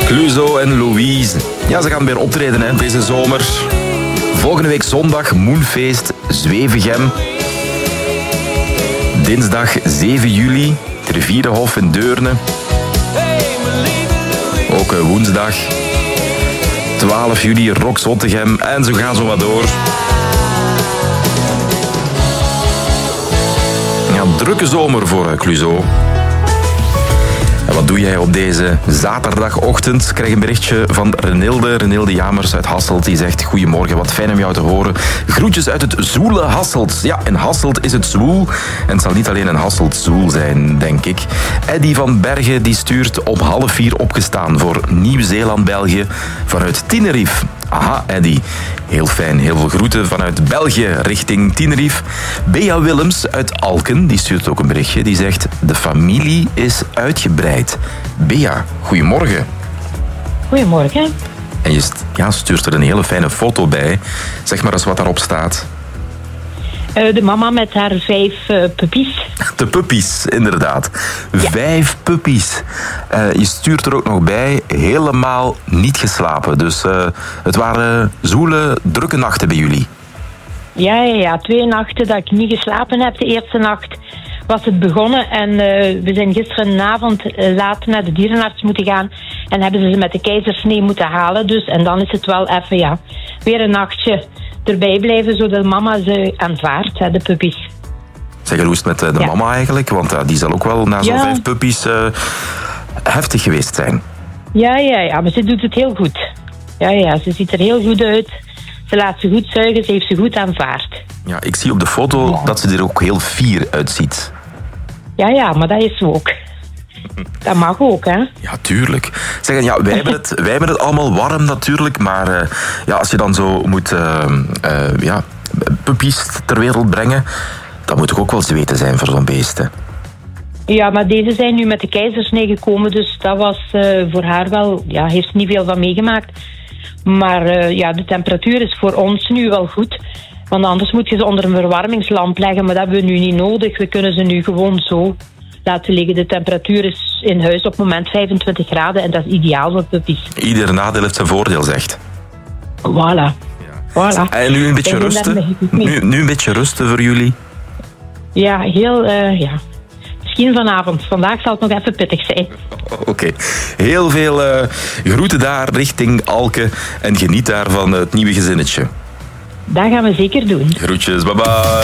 Clouseau en Louise. Ja, ze gaan weer optreden hè, deze zomer. Volgende week zondag Moonfeest Zwevegem. Dinsdag 7 juli Rivierenhof in Deurne. Ook woensdag 12 juli Rock Zottegem. En zo gaan zo maar door. Ja, drukke zomer voor Clouseau. En wat doe jij op deze zaterdagochtend? Ik krijg een berichtje van Renilde Jamers uit Hasselt. Die zegt, goedemorgen, wat fijn om jou te horen. Groetjes uit het zwoele Hasselt. Ja, in Hasselt is het zwoel. En het zal niet alleen in Hasselt zwoel zijn, denk ik. Eddy van Bergen die stuurt om 3:30 opgestaan voor Nieuw-Zeeland, België. Vanuit Tenerife. Aha, Eddy. Heel fijn. Heel veel groeten vanuit België richting Tenerife. Bea Willems uit Alken, die stuurt ook een berichtje. Die zegt, de familie is uitgebreid. Bea, goedemorgen. Goedemorgen. En je stuurt er een hele fijne foto bij. Zeg maar eens wat daarop staat. De mama met haar 5 puppies. De puppies, inderdaad. Ja. 5 puppies. Je stuurt er ook nog bij, helemaal niet geslapen. Dus het waren zwoele, drukke nachten bij jullie. Ja. 2 nachten dat ik niet geslapen heb. De eerste nacht was het begonnen. En we zijn gisterenavond laat naar de dierenarts moeten gaan. En hebben ze met de keizersnee moeten halen. Dus, en dan is het wel even, weer een nachtje erbij blijven, zodat mama ze aanvaardt, de puppies. Zeg, hoe is het met de mama eigenlijk? Want die zal ook wel na zo'n 5 puppies heftig geweest zijn. Ja, maar ze doet het heel goed. Ja, ze ziet er heel goed uit. Ze laat ze goed zuigen, ze heeft ze goed aanvaard. Ja, ik zie op de foto dat ze er ook heel fier uitziet. Ja, maar dat is ze ook. Dat mag ook, hè? Ja, tuurlijk. Zeg, wij hebben het allemaal warm natuurlijk, maar als je dan zo moet puppies ter wereld brengen, dan moet toch ook wel zweten zijn voor zo'n beesten. Ja, maar deze zijn nu met de keizersnee gekomen, dus dat was voor haar wel, heeft ze niet veel van meegemaakt. Maar de temperatuur is voor ons nu wel goed. Want anders moet je ze onder een verwarmingslamp leggen, maar dat hebben we nu niet nodig. We kunnen ze nu gewoon zo laten liggen. De temperatuur is in huis op het moment 25 graden en dat is ideaal voor puppies. Ieder nadeel heeft zijn voordeel, zegt. Voilà. En nu een beetje rusten? Nu een beetje rusten voor jullie? Ja, misschien vanavond. Vandaag zal het nog even pittig zijn. Oké. Heel veel groeten daar richting Alken en geniet daar van het nieuwe gezinnetje. Dat gaan we zeker doen. Groetjes, bye bye.